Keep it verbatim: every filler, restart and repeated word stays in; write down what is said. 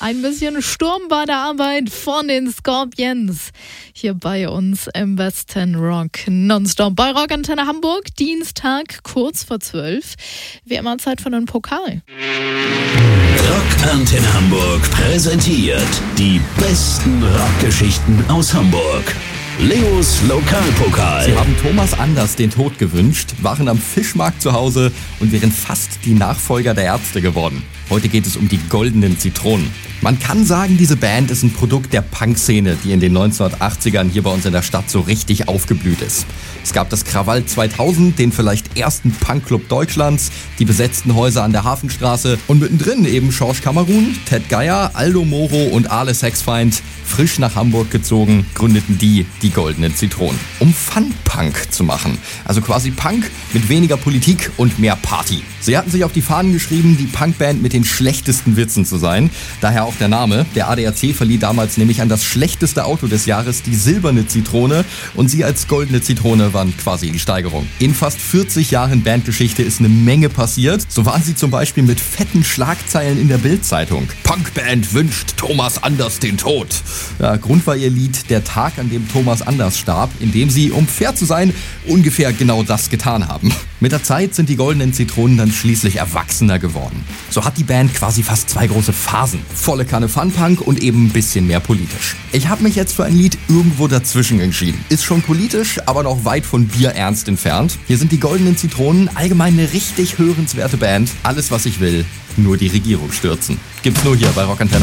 Ein bisschen Sturm bei der Arbeit von den Scorpions. Hier bei uns im Westen Rock Nonstop bei Rockantenne Hamburg. Dienstag, kurz vor zwölf. Wie immer Zeit für einen Pokal. Rockantenne Hamburg präsentiert die besten Rockgeschichten aus Hamburg. Leos Lokalpokal. Sie haben Thomas Anders den Tod gewünscht, waren am Fischmarkt zu Hause und wären fast die Nachfolger der Ärzte geworden. Heute geht es um die Goldenen Zitronen. Man kann sagen, diese Band ist ein Produkt der Punk-Szene, die in den neunzehnhundertachtzigern hier bei uns in der Stadt so richtig aufgeblüht ist. Es gab das Krawall zweitausend, den vielleicht ersten Punkclub Deutschlands, die besetzten Häuser an der Hafenstraße und mittendrin eben Schorsch Kamerun, Ted Geier, Aldo Moro und Ale Sexfeind. Frisch nach Hamburg gezogen, gründeten die die Goldenen Zitronen, um Fun-Punk zu machen. Also quasi Punk mit weniger Politik und mehr Party. Sie hatten sich auf die Fahnen geschrieben, die Punkband mit den schlechtesten Witzen zu sein. Daher auch der Name. Der A D A C verlieh damals nämlich an das schlechteste Auto des Jahres die silberne Zitrone und sie als goldene Zitrone waren quasi die Steigerung. In fast vierzig Jahren Bandgeschichte ist eine Menge passiert. So waren sie zum Beispiel mit fetten Schlagzeilen in der Bild-Zeitung. Punkband wünscht Thomas Anders den Tod. Ja, Grund war ihr Lied Der Tag, an dem Thomas Anders starb, in dem sie, um fair zu sein, ungefähr genau das getan haben. Mit der Zeit sind die Goldenen Zitronen dann schließlich erwachsener geworden. So hat die Band quasi fast zwei große Phasen. Volle Kanne Funpunk und eben ein bisschen mehr politisch. Ich habe mich jetzt für ein Lied irgendwo dazwischen entschieden. Ist schon politisch, aber noch weit von bierernst entfernt. Hier sind die Goldenen Zitronen, allgemein eine richtig hörenswerte Band. Alles, was ich will, nur die Regierung stürzen. Gibt's nur hier bei Rockantenne.